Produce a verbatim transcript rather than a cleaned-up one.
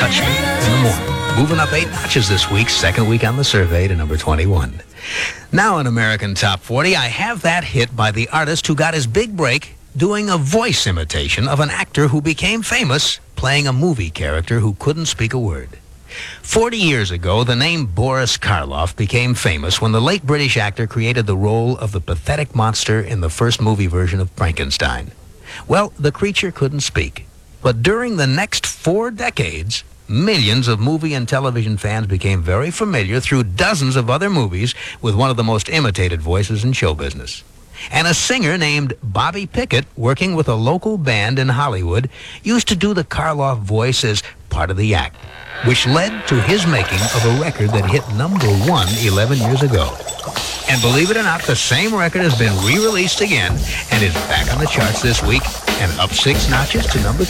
Touch Me in the Morning. Moving up eight notches this week, second week on the survey to number twenty-one. Now in American Top forty, I have that hit by the artist who got his big break doing a voice imitation of an actor who became famous playing a movie character who couldn't speak a word. Forty years ago, the name Boris Karloff became famous when the late British actor created the role of the pathetic monster in the first movie version of Frankenstein. Well, the creature couldn't speak. But during the next four decades, millions of movie and television fans became very familiar through dozens of other movies with one of the most imitated voices in show business. And a singer named Bobby Pickett, working with a local band in Hollywood, used to do the Karloff voice as part of the act, which led to his making of a record that hit number one eleven years ago. And believe it or not, the same record has been re-released again and is back on the charts this week and up six notches to number